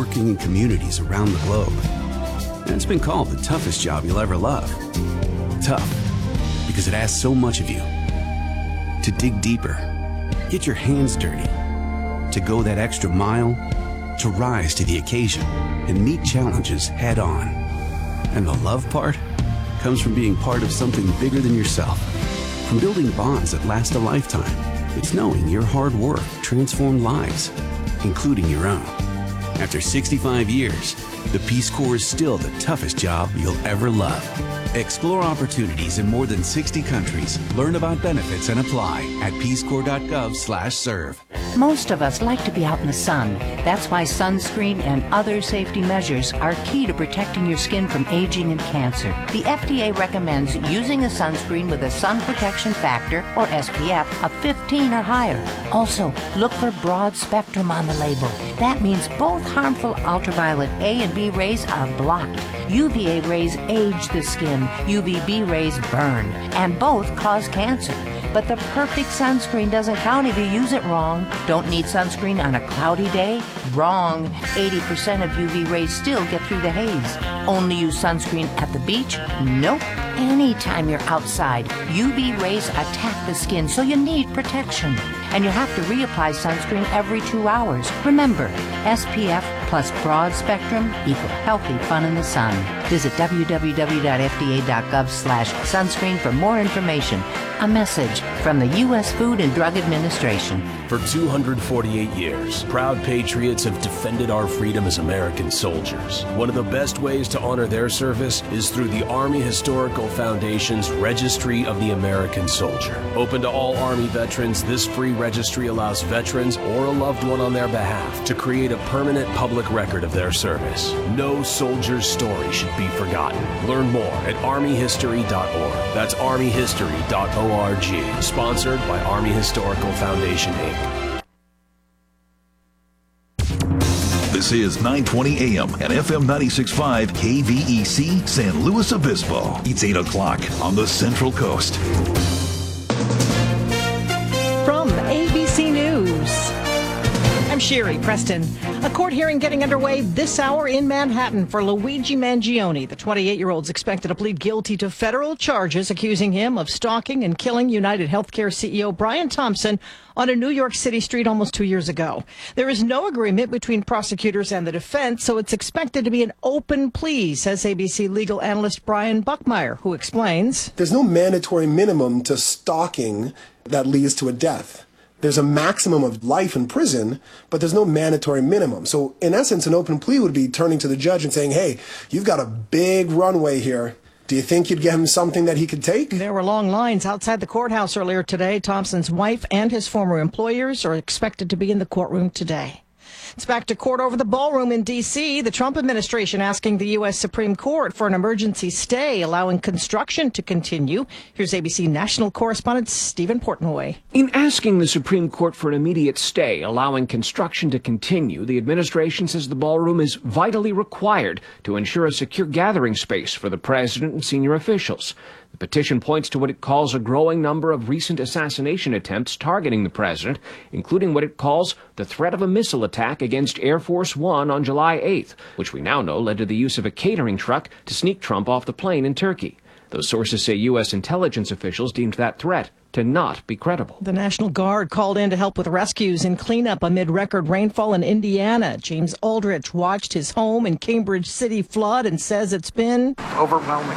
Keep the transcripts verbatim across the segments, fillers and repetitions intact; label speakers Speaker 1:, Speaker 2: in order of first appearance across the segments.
Speaker 1: working in communities around the globe. And it's been called the toughest job you'll ever love. Tough, because it asks so much of you. To dig deeper, get your hands dirty, to go that extra mile, to rise to the occasion and meet challenges head on. And the love part comes from being part of something bigger than yourself. From building bonds that last a lifetime, it's knowing your hard work transformed lives, including your own. After sixty-five years, the Peace Corps is still the toughest job you'll ever love. Explore opportunities in more than sixty countries. Learn about benefits and apply at peace corps dot gov slash serve.
Speaker 2: Most of us like to be out in the sun. That's why sunscreen and other safety measures are key to protecting your skin from aging and cancer. The F D A recommends using a sunscreen with a sun protection factor, or S P F, of fifteen or higher. Also, look for broad spectrum on the label. That means both harmful ultraviolet A and B rays are blocked. U V A rays age the skin, U V B rays burn, and both cause cancer. But the perfect sunscreen doesn't count if you use it wrong. Don't need sunscreen on a cloudy day? Wrong. eighty percent of U V rays still get through the haze. Only use sunscreen at the beach? Nope. Anytime you're outside, U V rays attack the skin, so you need protection. And you have to reapply sunscreen every two hours. Remember, S P F plus broad spectrum equal healthy fun in the sun. Visit w w w dot f d a dot gov slash sunscreen for more information. A message from the U S Food and Drug Administration.
Speaker 3: For two hundred forty-eight years, proud patriots have defended our freedom as American soldiers. One of the best ways to honor their service is through the Army Historical Foundation's Registry of the American Soldier. Open to all Army veterans, this free registry allows veterans or a loved one on their behalf to create a permanent public record of their service. No soldier's story should be forgotten. Learn more at army history dot org. That's army history dot org. Sponsored by Army Historical Foundation, Incorporated.
Speaker 4: This is nine twenty A M and F M ninety-six point five K V E C San Luis Obispo. It's eight o'clock on the Central Coast.
Speaker 5: From A B C News, I'm Sherry Preston. A court hearing getting underway this hour in Manhattan for Luigi Mangione. The twenty-eight-year-old is expected to plead guilty to federal charges accusing him of stalking and killing United Healthcare C E O Brian Thompson on a New York City street almost two years ago. There is no agreement between prosecutors and the defense, so it's expected to be an open plea, says A B C legal analyst Brian Buckmeyer, who explains.
Speaker 6: There's no mandatory minimum to stalking that leads to a death. There's a maximum of life in prison, but there's no mandatory minimum. So in essence, an open plea would be turning to the judge and saying, hey, you've got a big runway here. Do you think you'd get him something that he could take?
Speaker 5: There were long lines outside the courthouse earlier today. Thompson's wife and his former employers are expected to be in the courtroom today. It's back to court over the ballroom in D C. The Trump administration asking the U S Supreme Court for an emergency stay, allowing construction to continue. Here's A B C national correspondent Stephen Portnoy.
Speaker 7: In asking the Supreme Court for an immediate stay, allowing construction to continue, the administration says the ballroom is vitally required to ensure a secure gathering space for the president and senior officials. The petition points to what it calls a growing number of recent assassination attempts targeting the president, including what it calls the threat of a missile attack against Air Force One on July eighth, which we now know led to the use of a catering truck to sneak Trump off the plane in Turkey. Those sources say U S intelligence officials deemed that threat to not be credible.
Speaker 5: The National Guard called in to help with rescues and cleanup amid record rainfall in Indiana. James Aldrich watched his home in Cambridge City flood and says it's been
Speaker 8: overwhelming.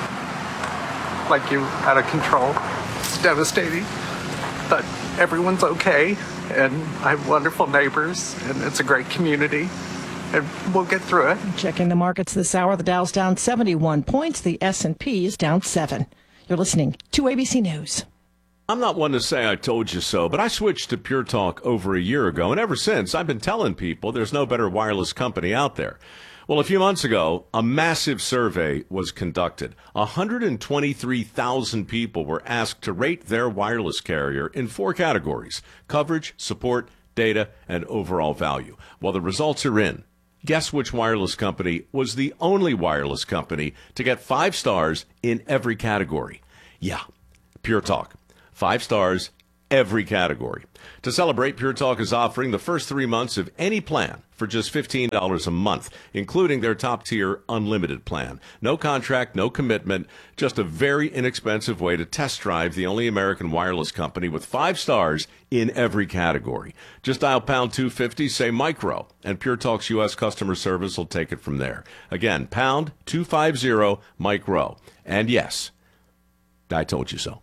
Speaker 8: Like you out of control. It's devastating, but everyone's okay, and I have wonderful neighbors, and it's a great community, and we'll get through it.
Speaker 5: Checking the markets this hour, the Dow's down seventy-one points, the S and P is down seven. You're listening to A B C News.
Speaker 9: I'm not one to say I told you so, but I switched to Pure Talk over a year ago, and ever since I've been telling people there's no better wireless company out there. Well, a few months ago, a massive survey was conducted. one hundred twenty-three thousand people were asked to rate their wireless carrier in four categories: coverage, support, data, and overall value. Well, the results are in. Guess which wireless company was the only wireless company to get five stars in every category? Yeah, Pure Talk. Five stars every category. To celebrate, Pure Talk is offering the first three months of any plan for just fifteen dollars a month, including their top-tier unlimited plan. No contract, no commitment, just a very inexpensive way to test drive the only American wireless company with five stars in every category. Just dial pound two fifty, say micro, and Pure Talk's U S customer service will take it from there. Again, pound two fifty, micro. And yes, I told you so.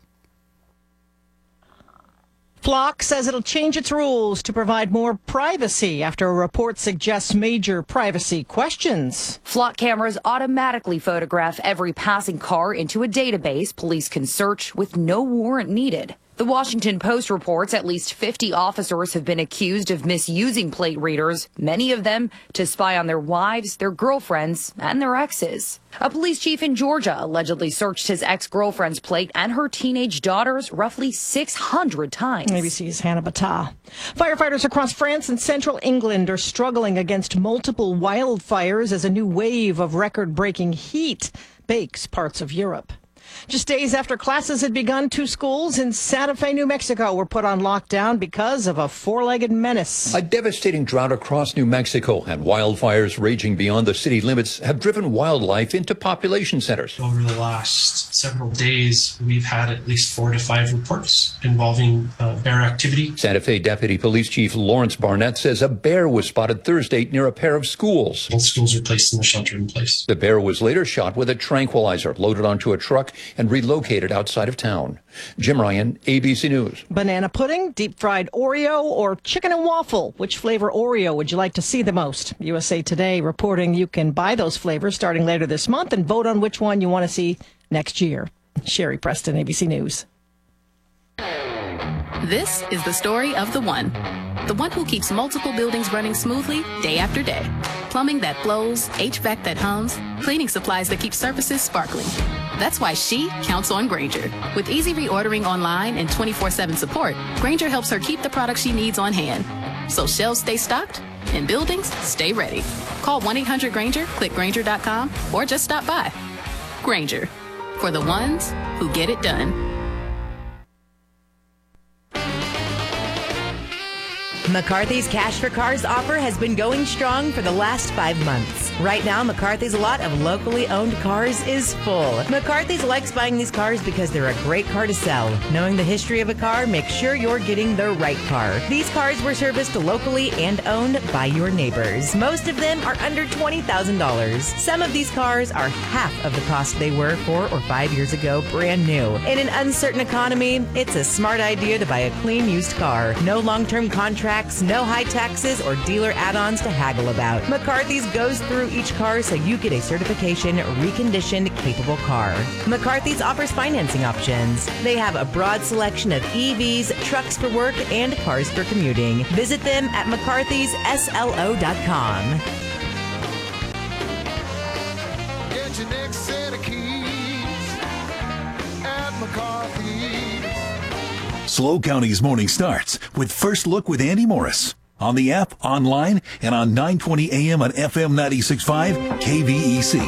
Speaker 5: Flock says it'll change its rules to provide more privacy after a report suggests major privacy questions.
Speaker 10: Flock cameras automatically photograph every passing car into a database police can search with no warrant needed. The Washington Post reports at least fifty officers have been accused of misusing plate readers, many of them to spy on their wives, their girlfriends, and their exes. A police chief in Georgia allegedly searched his ex-girlfriend's plate and her teenage daughter's roughly six hundred times.
Speaker 5: A B C's Hannah Battah. Firefighters across France and central England are struggling against multiple wildfires as a new wave of record-breaking heat bakes parts of Europe. Just days after classes had begun, two schools in Santa Fe, New Mexico were put on lockdown because of a four-legged menace.
Speaker 11: A devastating drought across New Mexico and wildfires raging beyond the city limits have driven wildlife into population centers.
Speaker 12: Over the last several days, we've had at least four to five reports involving uh, bear activity.
Speaker 11: Santa Fe Deputy Police Chief Lawrence Barnett says a bear was spotted Thursday near a pair of schools.
Speaker 12: Both schools were placed in the shelter in place.
Speaker 11: The bear was later shot with a tranquilizer loaded onto a truck and relocated outside of town. Jim Ryan, A B C News.
Speaker 5: Banana pudding, deep-fried Oreo, or chicken and waffle? Which flavor Oreo would you like to see the most? U S A Today reporting you can buy those flavors starting later this month and vote on which one you want to see next year. Sherry Preston, A B C News.
Speaker 13: This is the story of the one. The one who keeps multiple buildings running smoothly day after day. Plumbing that flows, H V A C that hums, cleaning supplies that keep surfaces sparkling. That's why she counts on Grainger. With easy reordering online and twenty-four seven support, Grainger helps her keep the products she needs on hand. So shelves stay stocked and buildings stay ready. Call one eight hundred Grainger, click Grainger dot com, or just stop by. Grainger, for the ones who get it done.
Speaker 14: McCarthy's Cash for Cars offer has been going strong for the last five months. Right now, McCarthy's lot of locally owned cars is full. McCarthy's likes buying these cars because they're a great car to sell. Knowing the history of a car, make sure you're getting the right car. These cars were serviced locally and owned by your neighbors. Most of them are under twenty thousand dollars. Some of these cars are half of the cost they were four or five years ago, brand new. In an uncertain economy, it's a smart idea to buy a clean used car. No long-term contract, no high taxes or dealer add-ons to haggle about. McCarthy's goes through each car so you get a certification reconditioned capable car. McCarthy's offers financing options. They have a broad selection of E Vs, trucks for work, and cars for commuting. Visit them at mccarthys s l o dot com.
Speaker 15: Get your next set of keys at McCarthy's.
Speaker 4: Slow County's morning starts with First Look with Andy Morris on the app, online, and on nine twenty A M on F M ninety-six point five K V E C.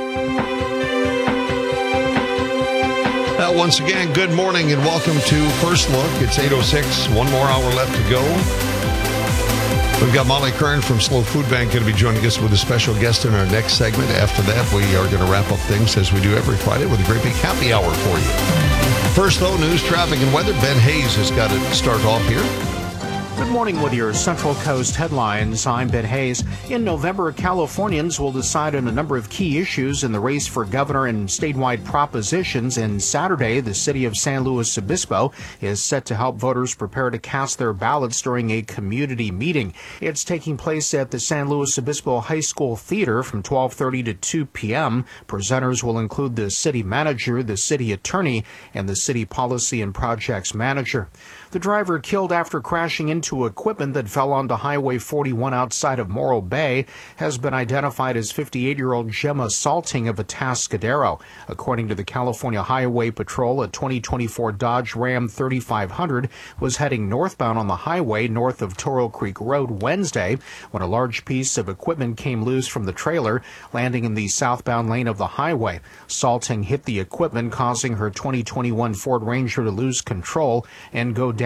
Speaker 16: Well, once again, good morning and welcome to First Look. It's eight oh six, one more hour left to go. We've got Molly Kern from Slow Food Bank going to be joining us with a special guest in our next segment. After that, we are going to wrap up things as we do every Friday with a great big happy hour for you. First, though, news, traffic, and weather. Ben Hayes has got to start off here.
Speaker 17: Good morning with your Central Coast headlines. I'm Ben Hayes. In November, Californians will decide on a number of key issues in the race for governor and statewide propositions. And Saturday, the city of San Luis Obispo is set to help voters prepare to cast their ballots during a community meeting. It's taking place at the San Luis Obispo High School Theater from twelve thirty to two p.m. Presenters will include the city manager, the city attorney, and the city policy and projects manager. The driver killed after crashing into equipment that fell onto Highway forty-one outside of Morro Bay has been identified as fifty-eight-year-old Gemma Salting of Atascadero. According to the California Highway Patrol, a twenty twenty-four Dodge Ram thirty-five hundred was heading northbound on the highway north of Toro Creek Road Wednesday when a large piece of equipment came loose from the trailer, landing in the southbound lane of the highway. Salting hit the equipment, causing her twenty twenty-one Ford Ranger to lose control and go down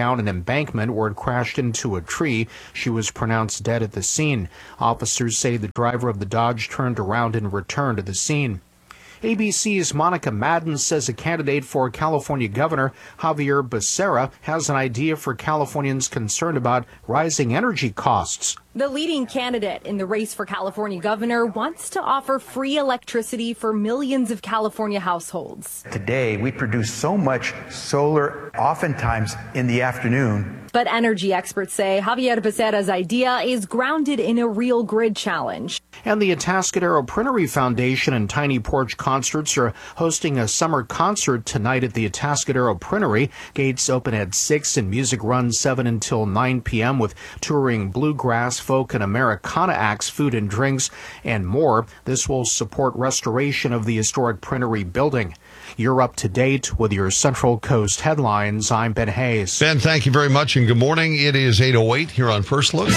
Speaker 17: down an embankment where it crashed into a tree. She was pronounced dead at the scene. Officers say the driver of the Dodge turned around and returned to the scene. A B C's Monica Madden says a candidate for California governor, Javier Becerra, has an idea for Californians concerned about rising energy costs.
Speaker 18: The leading candidate in the race for California governor wants to offer free electricity for millions of California households.
Speaker 19: Today, we produce so much solar, oftentimes in the afternoon.
Speaker 18: But energy experts say Javier Becerra's idea is grounded in a real grid challenge.
Speaker 17: And the Atascadero Printery Foundation and Tiny Porch Concerts are hosting a summer concert tonight at the Atascadero Printery. Gates open at six and music runs seven until nine p.m. with touring bluegrass, folk and Americana acts, food and drinks, and more. This will support restoration of the historic Printery building. You're up to date with your Central Coast headlines. I'm Ben Hayes.
Speaker 16: Ben, thank you very much, and good morning. It is eight oh eight here on First Look.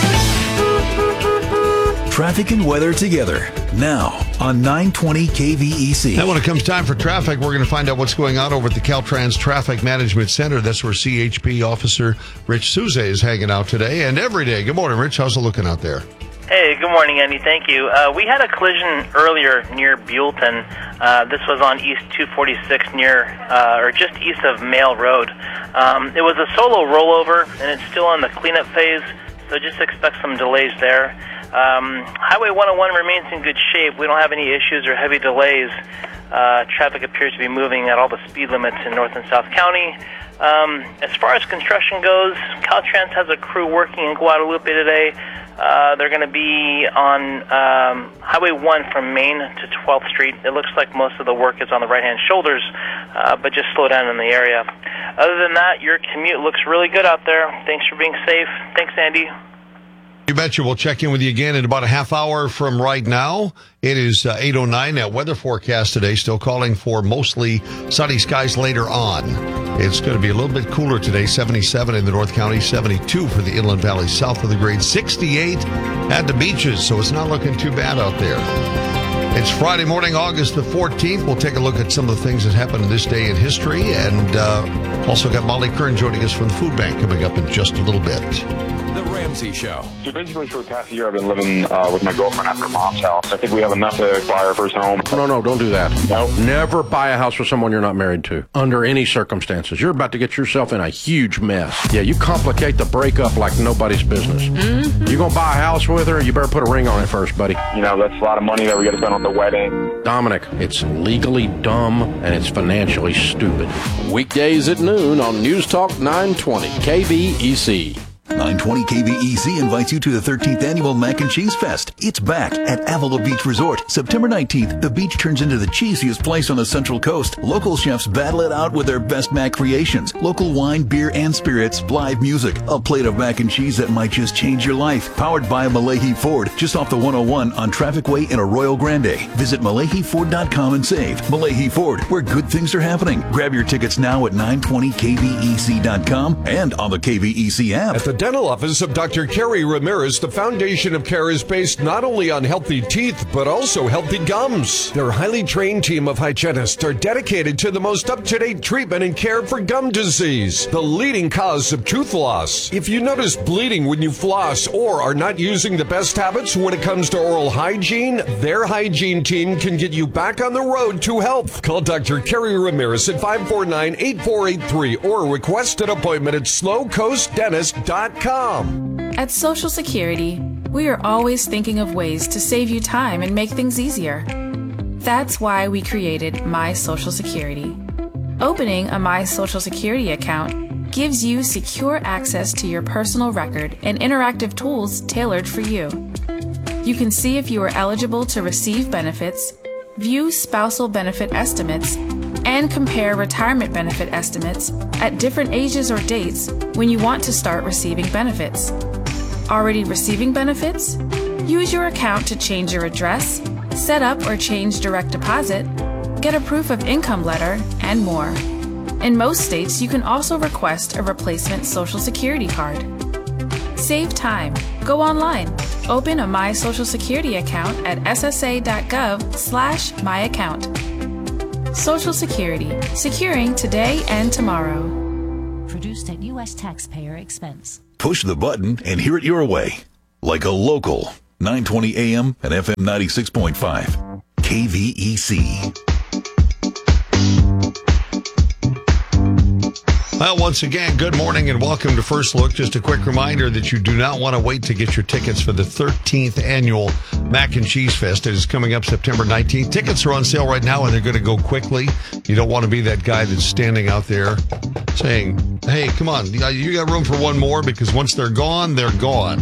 Speaker 4: Traffic and weather together now on nine twenty K V E C.
Speaker 16: And when it comes time for traffic, we're going to find out what's going on over at the Caltrans Traffic Management Center. That's where C H P Officer Rich Souza is hanging out today and every day. Good morning, Rich. How's it looking out there?
Speaker 20: Hey, good morning, Andy. Thank you. Uh, we had a collision earlier near Buellton. Uh, this was on East two forty-six near, uh, or just east of Mail Road. Um, it was a solo rollover, and it's still in the cleanup phase, so just expect some delays there. Um, Highway one oh one remains in good shape. We don't have any issues or heavy delays. Uh, traffic appears to be moving at all the speed limits in North and South County. Um, as far as construction goes, Caltrans has a crew working in Guadalupe today. Uh, they're going to be on um, Highway one from Main to twelfth Street. It looks like most of the work is on the right-hand shoulders, uh, but just slow down in the area. Other than that, your commute looks really good out there. Thanks for being safe. Thanks, Andy.
Speaker 16: You betcha. We'll check in with you again in about a half hour from right now. It is uh, eight oh nine. That weather forecast today still calling for mostly sunny skies later on. It's going to be a little bit cooler today, seventy-seven in the North County, seventy-two for the Inland Valley south of the grade, sixty-eight at the beaches, so it's not looking too bad out there. It's Friday morning, August the fourteenth. We'll take a look at some of the things that happened this day in history, and uh, also got Molly Kern joining us from the food bank coming up in just a little bit.
Speaker 21: The Ramsey Show.
Speaker 22: So basically for the past year I've been living uh, with my girlfriend at her mom's house. I think we have enough to buy our first home.
Speaker 23: No, no, don't do that.
Speaker 22: No.
Speaker 23: Never buy a house with someone you're not married to, under any circumstances. You're about to get yourself in a huge mess. Yeah, you complicate the breakup like nobody's business. Mm-hmm. You're going to buy a house with her, you better put a ring on it first, buddy.
Speaker 22: You know, that's a lot of money that we got to spend on the wedding.
Speaker 23: Dominic, it's legally dumb and it's financially stupid.
Speaker 21: Weekdays at noon on News Talk nine twenty K V E C.
Speaker 4: nine twenty K V E C invites you to the thirteenth Annual Mac and Cheese Fest. It's back at Avila Beach Resort. September nineteenth, the beach turns into the cheesiest place on the Central Coast. Local chefs battle it out with their best mac creations. Local wine, beer, and spirits, live music, a plate of mac and cheese that might just change your life. Powered by Malahi Ford, just off the one oh one on Traffic Way in Arroyo Grande. Visit Malahi Ford dot com and save. Malahi Ford, where good things are happening. Grab your tickets now at nine twenty K V E C dot com and on the K V E C app.
Speaker 24: At the dental office of Doctor Kerry Ramirez, the Foundation of Care is based not only on healthy teeth, but also healthy gums. Their highly trained team of hygienists are dedicated to the most up-to-date treatment and care for gum disease, the leading cause of tooth loss. If you notice bleeding when you floss or are not using the best habits when it comes to oral hygiene, their hygiene team can get you back on the road to health. Call Doctor Kerry Ramirez at five four nine, eight four eight three or request an appointment at slow coast dentist dot com.
Speaker 25: At Social Security, we are always thinking of ways to save you time and make things easier. That's why we created My Social Security. Opening a My Social Security account gives you secure access to your personal record and interactive tools tailored for you. You can see if you are eligible to receive benefits, view spousal benefit estimates, and compare retirement benefit estimates at different ages or dates when you want to start receiving benefits. Already receiving benefits? Use your account to change your address, set up or change direct deposit, get a proof of income letter, and more. In most states, you can also request a replacement Social Security card. Save time. Go online. Open a My Social Security account at S S A dot gov slash my account. Social Security, securing today and tomorrow.
Speaker 1: produced at U S taxpayer expense.
Speaker 4: Push the button and hear it your way. Like a local. nine twenty A M and F M ninety-six point five. K V E C.
Speaker 16: Well, once again, good morning and welcome to First Look. Just a quick reminder that you do not want to wait to get your tickets for the thirteenth annual Mac and Cheese Fest. It is coming up September nineteenth. Tickets are on sale right now and they're going to go quickly. You don't want to be that guy that's standing out there saying, hey, come on, you got room for one more, because once they're gone, they're gone.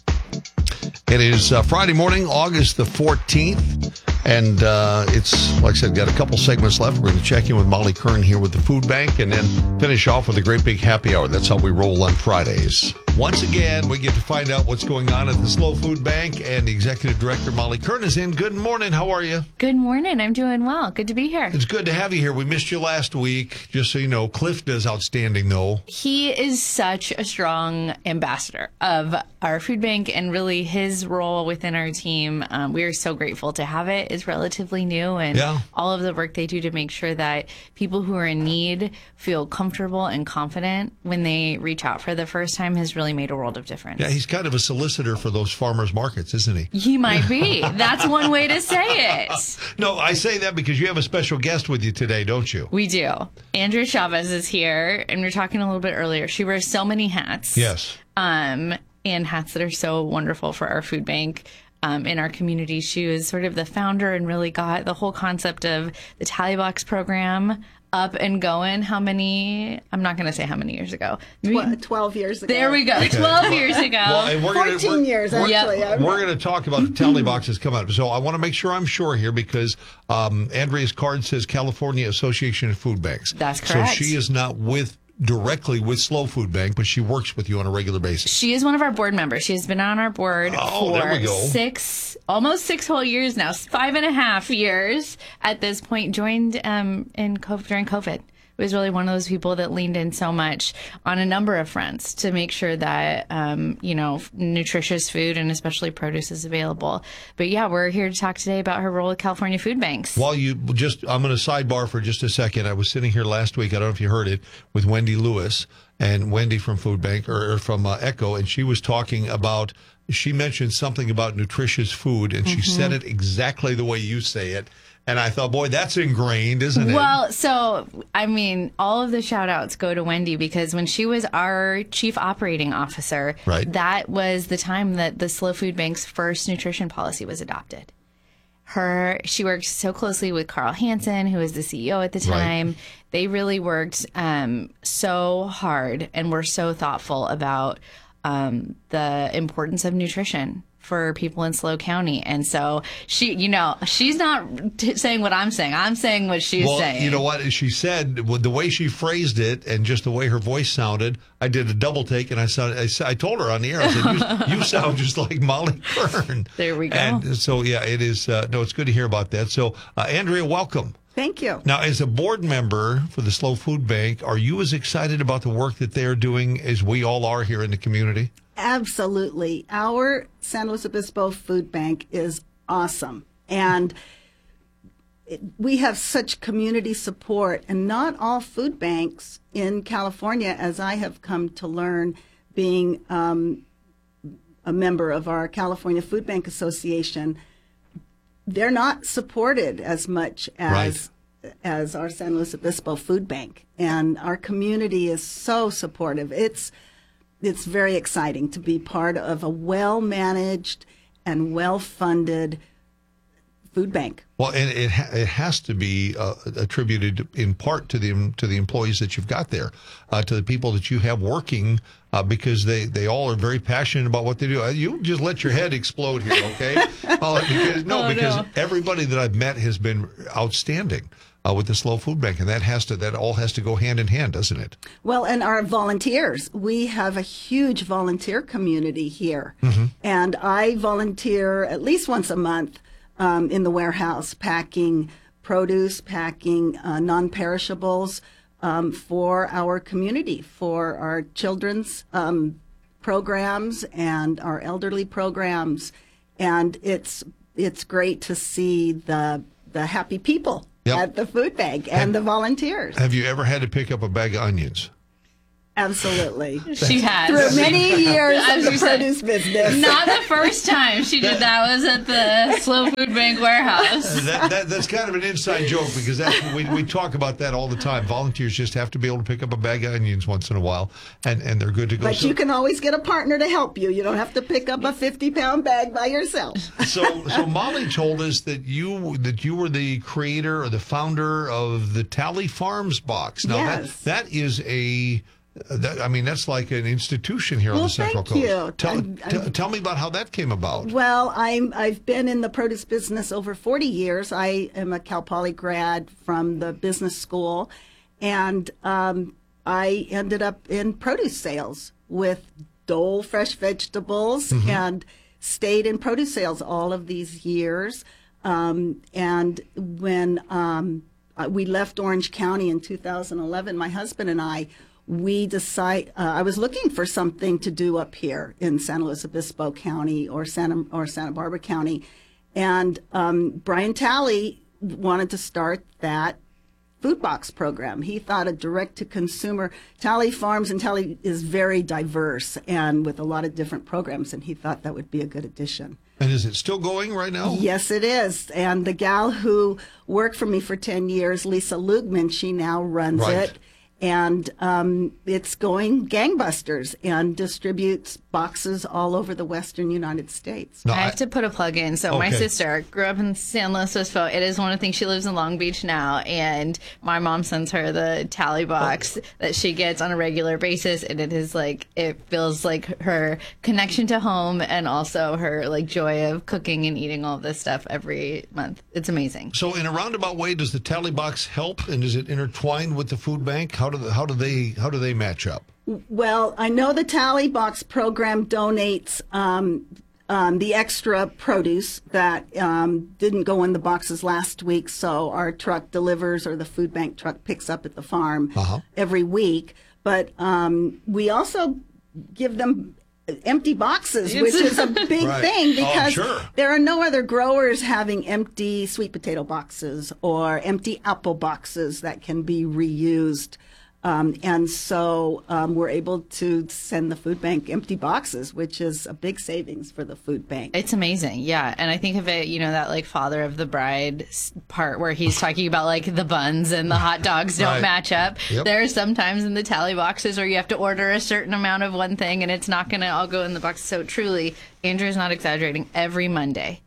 Speaker 16: It is uh, Friday morning, August the fourteenth. And uh, it's, like I said, got a couple segments left. We're going to check in with Molly Kern here with the Food Bank and then finish off with a great big happy hour. That's how we roll on Fridays. Once again, we get to find out what's going on at the Slow Food Bank, and the Executive Director, Molly Kern, is in. Good morning. How are you?
Speaker 2: Good morning. I'm doing well. Good to be here.
Speaker 16: It's good to have you here. We missed you last week. Just so you know, Cliff does outstanding, though.
Speaker 2: He is such a strong ambassador of our food bank, and really his role within our team. Um, we are so grateful to have it. Is relatively new, and
Speaker 16: yeah.
Speaker 2: all of the work they do to make sure that people who are in need feel comfortable and confident when they reach out for the first time has really made a world of difference.
Speaker 16: Yeah, he's kind of a solicitor for those farmers markets, isn't he?
Speaker 2: He might be. That's one way to say it.
Speaker 16: No, I say that because you have a special guest with you today, don't you?
Speaker 2: We do. Andrea Chavez is here, and we were talking a little bit earlier. She wears so many hats.
Speaker 16: Yes.
Speaker 2: Um, and hats that are so wonderful for our food bank. Um, in our community. She was sort of the founder and really got the whole concept of the Tally Box program up and going. How many? I'm not going to say how many years ago.
Speaker 3: Maybe, twelve years ago.
Speaker 2: There we go.
Speaker 16: Okay.
Speaker 2: twelve years ago.
Speaker 16: Well, and we're gonna,
Speaker 3: fourteen
Speaker 16: we're,
Speaker 3: years,
Speaker 16: we're,
Speaker 3: actually.
Speaker 16: Yep. We're going to talk about the Tally Boxes coming up. So I want to make sure I'm sure here, because um, Andrea's card says California Association of Food Banks.
Speaker 2: That's correct.
Speaker 16: So she is not with directly with Slow Food Bank, but she works with you on a regular basis.
Speaker 2: She is one of our board members. She has been on our board
Speaker 16: oh,
Speaker 2: for
Speaker 16: there we go.
Speaker 2: six, almost six whole years now, five and a half years at this point. Joined um, in COVID, during COVID. It was really one of those people that leaned in so much on a number of fronts to make sure that, um, you know, nutritious food and especially produce is available. But yeah, we're here to talk today about her role at California Food Banks.
Speaker 16: While you just, I'm going to sidebar for just a second. I was sitting here last week, I don't know if you heard it, with Wendy Lewis, and Wendy from Food Bank, or, or from uh, Echo, and she was talking about, she mentioned something about nutritious food, and she
Speaker 2: Mm-hmm.
Speaker 16: said it exactly the way you say it. And I thought, boy, that's ingrained, isn't it?
Speaker 2: Well, so, I mean, all of the shout outs go to Wendy, because when she was our chief operating officer,
Speaker 16: right.
Speaker 2: that was the time that the Slow Food Bank's first nutrition policy was adopted. Her, she worked so closely with Carl Hansen, who was the C E O at the time. Right. They really worked um, so hard and were so thoughtful about um, the importance of nutrition for people in SLO County. And so she, you know, she's not t- saying what I'm saying. I'm saying what she's
Speaker 16: well,
Speaker 2: saying.
Speaker 16: You know what? She said, well, the way she phrased it and just the way her voice sounded, I did a double take, and I sounded, I, I told her on the air, I said, you, you sound just like Molly Kern.
Speaker 2: There we go.
Speaker 16: And so, yeah, it is, uh, no, it's good to hear about that. So, uh, Andrea, welcome.
Speaker 3: Thank you.
Speaker 16: Now, as a board member for the Slow Food Bank, are you as excited about the work that they're doing as we all are here in the community?
Speaker 3: Absolutely. Our San Luis Obispo Food Bank is awesome. And it, we have such community support. And not all food banks in California, as I have come to learn, being um, a member of our California Food Bank Association, they're not supported as much as right. as our San Luis Obispo Food Bank. And our community is so supportive. It's It's very exciting to be part of a well-managed and well-funded food bank.
Speaker 16: Well, and it ha- it has to be uh, attributed in part to the to the employees that you've got there, uh, to the people that you have working, uh, because they, they all are very passionate about what they do. Uh, you just let your head explode here, okay? uh, because, no,
Speaker 2: oh,
Speaker 16: because
Speaker 2: no.
Speaker 16: everybody that I've met has been outstanding. Uh, with the Slow Food Bank, and that has to that all has to go hand in hand, doesn't it?
Speaker 3: Well, and our volunteers, we have a huge volunteer community here,
Speaker 16: mm-hmm.
Speaker 3: and I volunteer at least once a month um, in the warehouse, packing produce, packing uh, non-perishables um, for our community, for our children's um, programs and our elderly programs, and it's it's great to see the the happy people. Yep. At the food bank and have, the volunteers.
Speaker 16: Have you ever had to pick up a bag of onions?
Speaker 3: Absolutely.
Speaker 2: She has.
Speaker 3: Through many years
Speaker 2: I
Speaker 3: of
Speaker 2: was
Speaker 3: the
Speaker 2: gonna say,
Speaker 3: produce business.
Speaker 2: Not the first time she did that was at the Slow Food Bank warehouse.
Speaker 16: that, that, that's kind of an inside joke because that's, we, we talk about that all the time. Volunteers just have to be able to pick up a bag of onions once in a while, and, and they're good to go.
Speaker 3: But
Speaker 16: so,
Speaker 3: you can always get a partner to help you. You don't have to pick up a fifty-pound bag by yourself.
Speaker 16: so, so Molly told us that you that you were the creator or the founder of the Tally Farms box. Now,
Speaker 3: Yes.
Speaker 16: that, that is a... That, I mean, that's like an institution here on
Speaker 3: Well,
Speaker 16: the Central
Speaker 3: thank
Speaker 16: Coast.
Speaker 3: you.
Speaker 16: Tell,
Speaker 3: I'm-
Speaker 16: t-
Speaker 3: I'm-
Speaker 16: tell me about how that came about.
Speaker 3: Well, I'm I've been in the produce business over forty years. I am a Cal Poly grad from the business school, and um, I ended up in produce sales with Dole Fresh Vegetables
Speaker 6: Mhm.
Speaker 3: and stayed in produce sales all of these years. Um, and when um, uh, we left Orange County in two thousand eleven, my husband and I, we decide. Uh, I was looking for something to do up here in San Luis Obispo County or Santa or Santa Barbara County, and um, Brian Talley wanted to start that food box program. He thought a direct to consumer. Tally Farms and Tally is very diverse and with a lot of different programs, and he thought that would be a good addition.
Speaker 16: And is it still going right now?
Speaker 3: Yes, it is. And the gal who worked for me for ten years, Lisa Lugman, she now runs
Speaker 16: Right.
Speaker 3: it. And um, it's going gangbusters and distributes boxes all over the western United States.
Speaker 2: I have to put a plug in. So my
Speaker 3: Okay.
Speaker 2: sister grew up in San Luis Obispo. It is one of the things. She lives in Long Beach now, and my mom sends her the tally box that she gets on a regular basis, and it is like it feels like her connection to home and also her like joy of cooking and eating all this stuff every month. It's amazing.
Speaker 16: So, in a roundabout way, does the Tally Box help, and is it intertwined with the food bank? How do the, how do they how do they match up?
Speaker 3: Well, I know the Tally Box program donates um, um, the extra produce that um, didn't go in the boxes last week, so our truck delivers or the food bank truck picks up at the farm
Speaker 16: Uh-huh.
Speaker 3: every week. But um, we also give them empty boxes, which is a big
Speaker 6: Right.
Speaker 3: thing
Speaker 6: Oh,
Speaker 3: because
Speaker 6: sure.
Speaker 3: there are no other growers having empty sweet potato boxes or empty apple boxes that can be reused. Um, and so um, we're able to send the food bank empty boxes, which is a big savings for the food bank.
Speaker 2: It's amazing, yeah. And I think of it, you know, that like father of the bride s- part where he's talking about like the buns and the hot dogs don't
Speaker 6: Right.
Speaker 2: match up.
Speaker 6: Yep.
Speaker 2: There are sometimes in the tally boxes where you have to order a certain amount of one thing and it's not going to all go in the box. So truly, Andrew's not exaggerating. Every Monday,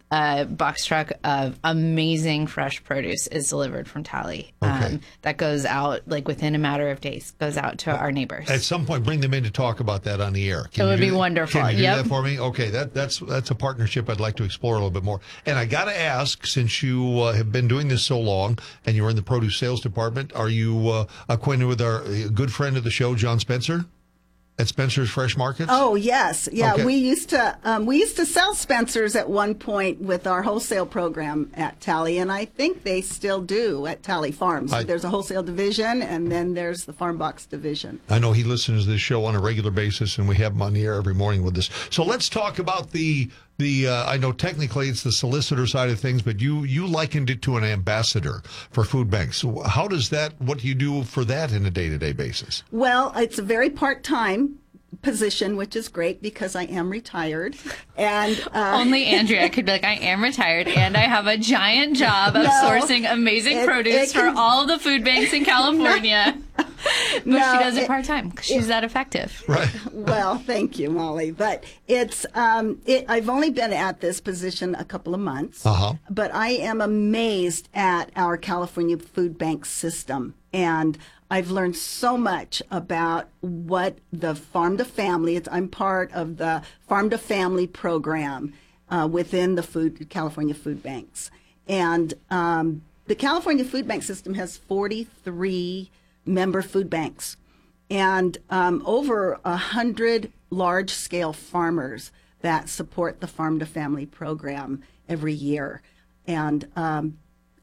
Speaker 2: a box truck of amazing fresh produce is delivered from Tally. Um, that goes out like within a matter of days, goes out to our neighbors.
Speaker 16: At some point, bring them in to talk about that on the air.
Speaker 2: It would
Speaker 16: you do
Speaker 2: be
Speaker 16: that?
Speaker 2: wonderful.
Speaker 16: Can you do
Speaker 2: Yep.
Speaker 16: that for me? Okay, that, that's that's a partnership I'd like to explore a little bit more. And I got to ask, since you uh, have been doing this so long and you're in the produce sales department, are you uh, acquainted with our uh, good friend of the show, John Spencer, at Spencer's Fresh Markets?
Speaker 3: Oh yes, yeah.
Speaker 16: Okay.
Speaker 3: We used to um, we used to sell Spencer's at one point with our wholesale program at Tally, and I think they still do at Tally Farms.
Speaker 16: I-
Speaker 3: There's a wholesale division, and then there's the farm box division.
Speaker 16: I know he listens to this show on a regular basis, and we have him on the air every morning with us. So let's talk about the the. Uh, I know technically it's the solicitor side of things, but you you likened it to an ambassador for food banks. So how does that? What do you do for that in a day to day basis?
Speaker 3: Well, it's a very part-time position, which is great because I am retired. And uh,
Speaker 2: Only Andrea could be like, I am retired and I have a giant job of
Speaker 3: No,
Speaker 2: sourcing amazing
Speaker 3: it-
Speaker 2: produce
Speaker 3: it can-
Speaker 2: for all of the food banks in California. But
Speaker 3: No,
Speaker 2: she does it
Speaker 3: it-
Speaker 2: part time because she's that effective.
Speaker 16: Right.
Speaker 3: Well, thank you, Molly. But it's um, it, I've only been at this position a couple of months.
Speaker 16: Uh-huh.
Speaker 3: But I am amazed at our California Food Bank system, and I've learned so much about what the farm to family. It's, I'm part of the farm to family program uh, within the food California Food Banks, and um, the California Food Bank system has forty-three member food banks, and um, over a hundred large-scale farmers that support the farm to family program every year, and um,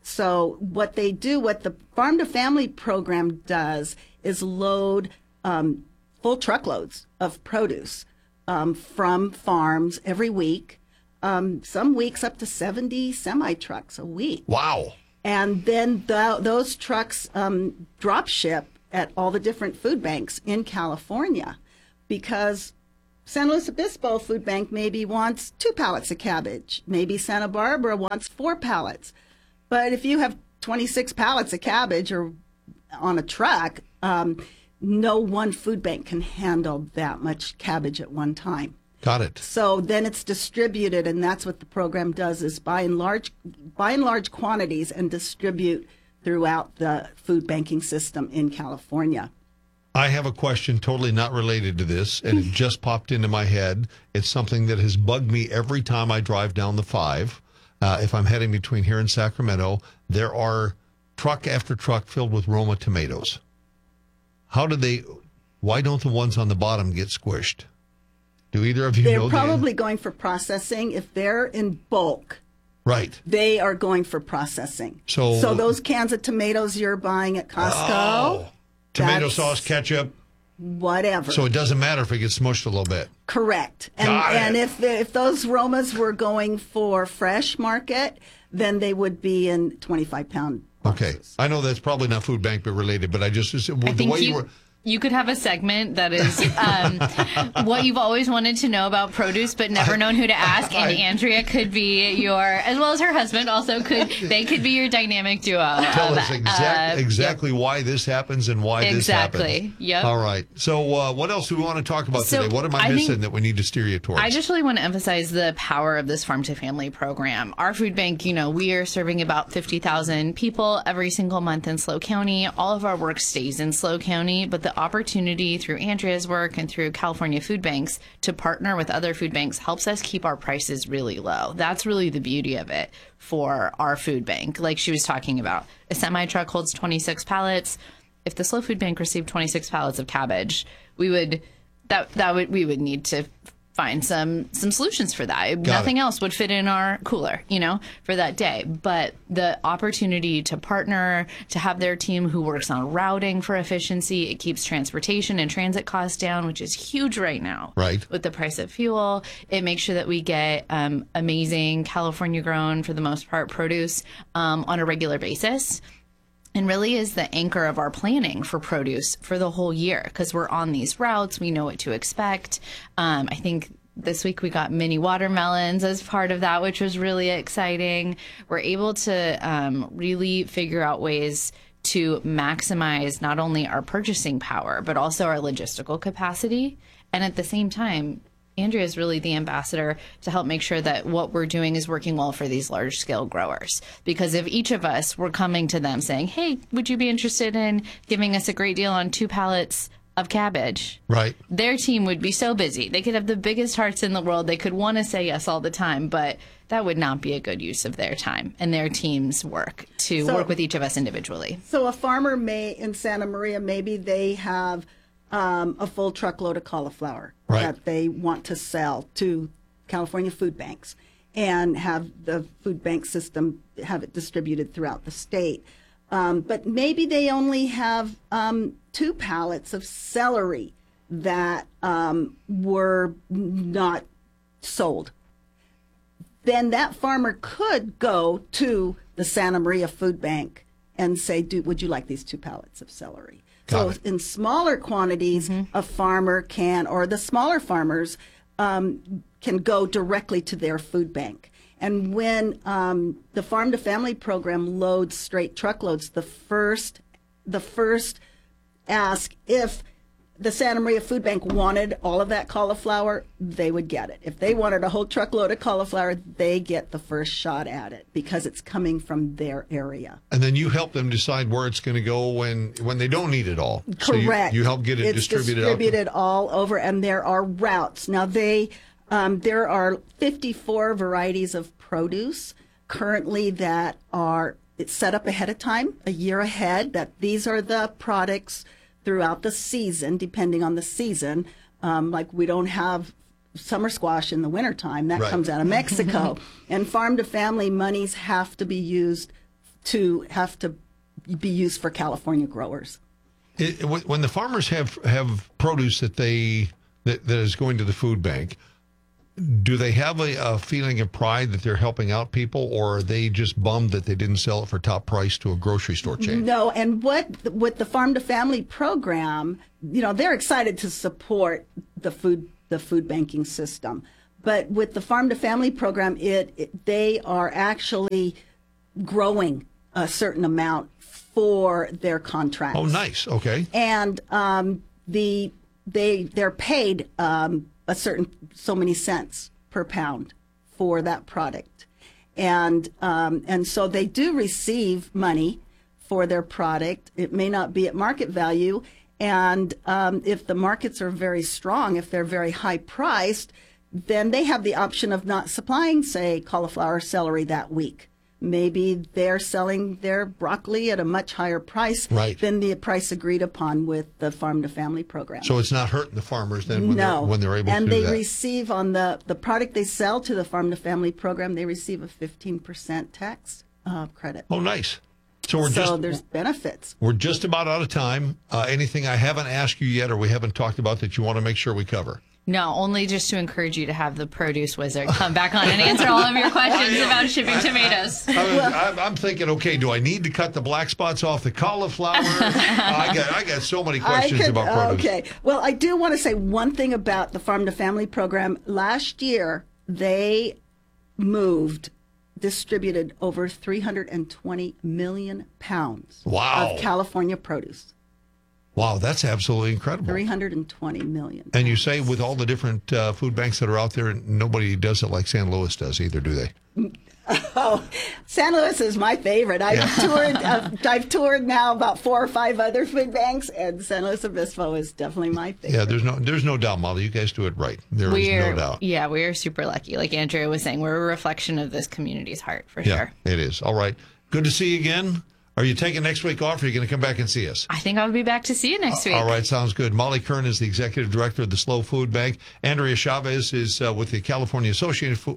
Speaker 3: so what they do, what the Farm to Family program does, is load um, full truckloads of produce um, from farms every week. Um, some weeks up to seventy semi trucks a week.
Speaker 16: Wow!
Speaker 3: And then the, those trucks um, drop ship at all the different food banks in California, because San Luis Obispo Food Bank maybe wants two pallets of cabbage. Maybe Santa Barbara wants four pallets. But if you have twenty-six pallets of cabbage or on a truck, um, no one food bank can handle that much cabbage at one time.
Speaker 16: Got it.
Speaker 3: So then it's distributed, and that's what the program does, is buy in large, buy in large quantities and distribute throughout the food banking system in California.
Speaker 16: I have a question totally not related to this, and it just popped into my head. It's something that has bugged me every time I drive down the five. Uh, if I'm heading between here and Sacramento, there are truck after truck filled with Roma tomatoes. How do they, why don't the ones on the bottom get squished? Do either of you
Speaker 3: They're
Speaker 16: know?
Speaker 3: They're probably going for processing. If they're in bulk,
Speaker 16: right,
Speaker 3: they are going for processing.
Speaker 16: So,
Speaker 3: so those cans of tomatoes you're buying at Costco,
Speaker 16: oh, tomato sauce, ketchup,
Speaker 3: whatever.
Speaker 16: So it doesn't matter if it gets smushed a little bit.
Speaker 3: Correct. And
Speaker 16: Got
Speaker 3: and
Speaker 16: it.
Speaker 3: if the, if those Romas were going for fresh market, then they would be in twenty-five pound.
Speaker 16: Okay, I know that's probably not food bank but related, but I just
Speaker 2: I
Speaker 16: the
Speaker 2: think
Speaker 16: way
Speaker 2: you,
Speaker 16: you were.
Speaker 2: You could have a segment that is um, what you've always wanted to know about produce, but never
Speaker 16: I,
Speaker 2: known who to ask. And
Speaker 16: I,
Speaker 2: Andrea could be your, as well as her husband, also could they could be your dynamic duo.
Speaker 16: Tell
Speaker 2: of,
Speaker 16: us exact,
Speaker 2: uh,
Speaker 16: exactly yep. why this happens and why
Speaker 2: exactly.
Speaker 16: this happens.
Speaker 2: Yep.
Speaker 16: All right. So uh, what else do we want to talk about
Speaker 2: so
Speaker 16: today? What am I,
Speaker 2: I
Speaker 16: missing
Speaker 2: think,
Speaker 16: that we need to steer you towards?
Speaker 2: I just really want to emphasize the power of this Farm to Family program. Our food bank, you know, we are serving about fifty thousand people every single month in SLO County. All of our work stays in SLO County, but the opportunity through Andrea's work and through California food banks to partner with other food banks helps us keep our prices really low. That's really the beauty of it for our food bank. Like she was talking about, a semi truck holds twenty-six pallets. If the SLO Food Bank received twenty-six pallets of cabbage, we would that that would we would need to find some some solutions for that.
Speaker 16: Got
Speaker 2: Nothing
Speaker 16: it.
Speaker 2: else would fit in our cooler, you know, for that day. But the opportunity to partner, to have their team who works on routing for efficiency, it keeps transportation and transit costs down, which is huge right now.
Speaker 16: Right.
Speaker 2: With the price of fuel, it makes sure that we get um, amazing California grown, for the most part, produce um, on a regular basis. And really is the anchor of our planning for produce for the whole year, because we're on these routes. We know what to expect. Um, I think this week we got mini watermelons as part of that, which was really exciting. We're able to um, really figure out ways to maximize not only our purchasing power, but also our logistical capacity. And at the same time, Andrea is really the ambassador to help make sure that what we're doing is working well for these large scale growers. Because if each of us were coming to them saying, hey, would you be interested in giving us a great deal on two pallets of cabbage?
Speaker 16: Right.
Speaker 2: Their team would be so busy. They could have the biggest hearts in the world. They could want to say yes all the time, but that would not be a good use of their time and their team's work to
Speaker 3: So-
Speaker 2: work with each of us individually.
Speaker 3: So a farmer may, in Santa Maria, maybe they have um, a full truckload of cauliflower
Speaker 16: Right.
Speaker 3: that they want to sell to California food banks and have the food bank system have it distributed throughout the state. Um, but maybe they only have um, two pallets of celery that um, were not sold. Then that farmer could go to the Santa Maria Food Bank and say, "Do would you like these two pallets of celery?"
Speaker 16: Got
Speaker 3: so
Speaker 16: it.
Speaker 3: in smaller quantities, a farmer can, or the smaller farmers um, can go directly to their food bank. And when um, the Farm to Family program loads straight truckloads, the first, the first ask if the Santa Maria Food Bank wanted all of that cauliflower, they would get it. If they wanted a whole truckload of cauliflower, they get the first shot at it because it's coming from their area.
Speaker 16: And then you help them decide where it's going to go when when they don't need it all. So you-
Speaker 3: Correct.
Speaker 16: you, help get it
Speaker 3: it's
Speaker 16: distributed,
Speaker 3: distributed
Speaker 16: out.
Speaker 3: all over, and there are routes. Now, they um, there are fifty-four varieties of produce currently that are it's set up ahead of time, a year ahead, that these are the products throughout the season, depending on the season. Um, like we don't have summer squash in the wintertime. That
Speaker 16: Right.
Speaker 3: comes out of Mexico. And farm to family monies have to be used to have to be used for California growers.
Speaker 16: It, when when the farmers have have produce that they that, that is going to the food bank, do they have a, a feeling of pride that they're helping out people, or are they just bummed that they didn't sell it for top price to a grocery store chain?
Speaker 3: No, and what with the Farm to Family program, you know, they're excited to support the food the food banking system. But with the Farm to Family program, it, it they are actually growing a certain amount for their contracts.
Speaker 16: Oh, nice. Okay.
Speaker 3: And um, the they they're paid um, a certain so many cents per pound for that product, and um, and so they do receive money for their product. It may not be at market value, and um, if the markets are very strong, if they're very high priced, then they have the option of not supplying, say, cauliflower or celery that week. Maybe they're selling their broccoli at a much higher price
Speaker 16: right.
Speaker 3: than the price agreed upon with the Farm to Family program.
Speaker 16: So it's not hurting the farmers then when,
Speaker 3: no.
Speaker 16: they're, when they're able
Speaker 3: and
Speaker 16: to do
Speaker 3: they
Speaker 16: that.
Speaker 3: receive on the, the product they sell to the Farm to Family program, they receive a fifteen percent tax uh, credit.
Speaker 16: Oh, nice. So we're
Speaker 3: so
Speaker 16: just
Speaker 3: there's benefits.
Speaker 16: We're just about out of time. Uh, anything I haven't asked you yet or we haven't talked about that you want to make sure we cover?
Speaker 2: No, only just to encourage you to have the produce wizard come back on and answer all of your questions about shipping tomatoes.
Speaker 16: I'm, I'm, I'm thinking, okay, do I need to cut the black spots off the cauliflower? I got I got so many questions
Speaker 3: could,
Speaker 16: about produce.
Speaker 3: Okay. Well, I do want to say one thing about the Farm to Family program. Last year, they moved, distributed over three hundred twenty million pounds
Speaker 16: wow.
Speaker 3: of California produce.
Speaker 16: Wow, that's absolutely incredible.
Speaker 3: three hundred twenty million.
Speaker 16: And you say with all the different uh, food banks that are out there, nobody does it like San Luis does either, do they?
Speaker 3: Oh, San Luis is my favorite. I've yeah. toured. I've, I've toured now about four or five other food banks, and San Luis Obispo is definitely my favorite.
Speaker 16: Yeah, there's no, there's no doubt, Molly. You guys do it right. There
Speaker 2: we're,
Speaker 16: is no doubt.
Speaker 2: Yeah, we are super lucky. Like Andrea was saying, we're a reflection of this community's heart for
Speaker 16: yeah,
Speaker 2: sure.
Speaker 16: It is. All right. Good to see you again. Are you taking next week off, or are you going to come back and see us?
Speaker 2: I think I'll be back to see you next week.
Speaker 16: All right, sounds good. Molly Kern is the executive director of the Slow Food Bank. Andrea Chavez is uh, with the California Association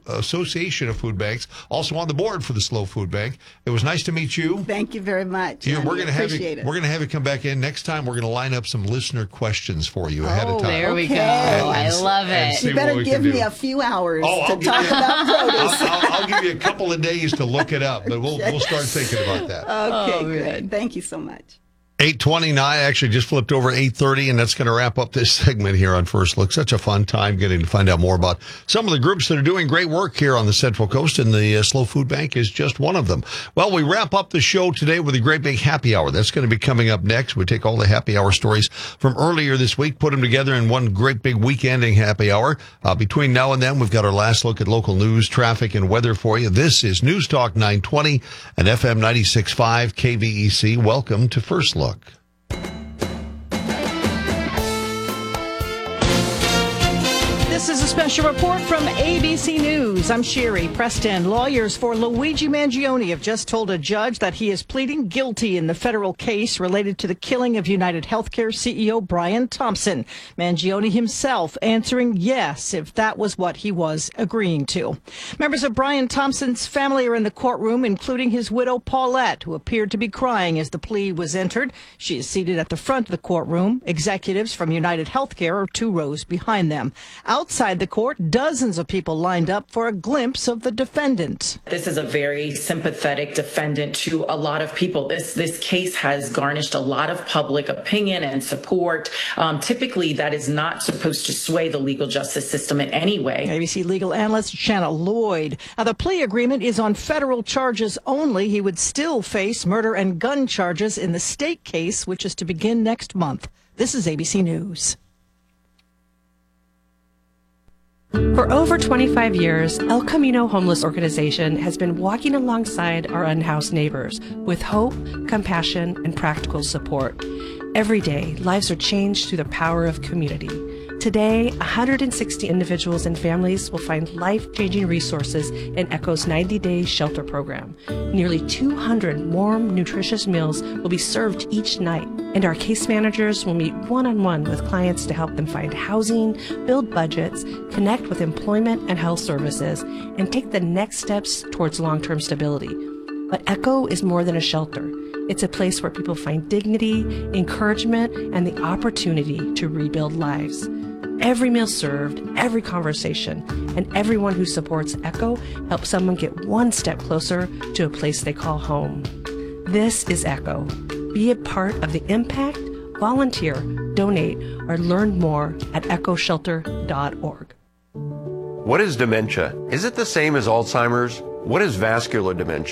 Speaker 16: of Food Banks, also on the board for the Slow Food Bank. It was nice to meet you.
Speaker 3: Thank you very much.
Speaker 16: Yeah, we're going to have you.
Speaker 3: It.
Speaker 16: We're going to have you come back in next time. We're going to line up some listener questions for you ahead
Speaker 3: oh,
Speaker 16: of time.
Speaker 2: There we
Speaker 3: okay.
Speaker 2: go.
Speaker 16: And,
Speaker 2: I love it.
Speaker 3: You better give me a few hours
Speaker 16: oh,
Speaker 3: to talk
Speaker 16: you,
Speaker 3: about produce.
Speaker 16: I'll, I'll, I'll give you a couple of days to look it up, but we'll we'll start thinking about that.
Speaker 3: Okay,
Speaker 2: oh,
Speaker 3: good. Thank you so much.
Speaker 16: eight twenty-nine, actually just flipped over eight thirty, and that's going to wrap up this segment here on First Look. Such a fun time getting to find out more about some of the groups that are doing great work here on the Central Coast, and the uh, Slow Food Bank is just one of them. Well, we wrap up the show today with a great big happy hour. That's going to be coming up next. We take all the happy hour stories from earlier this week, put them together in one great big weekending happy hour. Uh, between now and then, we've got our last look at local news, traffic, and weather for you. This is News Talk nine twenty and F M ninety-six point five K V E C. Welcome to First Look.
Speaker 5: This is a special report from A B C News. I'm Sherry Preston. Lawyers for Luigi Mangione have just told a judge that he is pleading guilty in the federal case related to the killing of United Healthcare C E O Brian Thompson. Mangione himself answering yes if that was what he was agreeing to. Members of Brian Thompson's family are in the courtroom, including his widow Paulette, who appeared to be crying as the plea was entered. She is seated at the front of the courtroom. Executives from United Healthcare are two rows behind them. Outside the court, dozens of people lined up for a glimpse of the defendant.
Speaker 6: This is a very sympathetic defendant to a lot of people. This this case has garnished a lot of public opinion and support. Um, typically, that is not supposed to sway the legal justice system in any way.
Speaker 5: A B C legal analyst Shanna Lloyd. Now, the plea agreement is on federal charges only. He would still face murder and gun charges in the state case, which is to begin next month. This is A B C News.
Speaker 7: For over twenty-five years, El Camino Homeless Organization has been walking alongside our unhoused neighbors with hope, compassion, and practical support. Every day, lives are changed through the power of community. Today, one hundred sixty individuals and families will find life-changing resources in ECHO's ninety-day shelter program. Nearly two hundred warm, nutritious meals will be served each night, and our case managers will meet one-on-one with clients to help them find housing, build budgets, connect with employment and health services, and take the next steps towards long-term stability. But ECHO is more than a shelter. It's a place where people find dignity, encouragement, and the opportunity to rebuild lives. Every meal served, every conversation, and everyone who supports ECHO helps someone get one step closer to a place they call home. This is ECHO. Be a part of the impact, volunteer, donate, or learn more at echo shelter dot org.
Speaker 8: What is dementia? Is it the same as Alzheimer's? What is vascular dementia?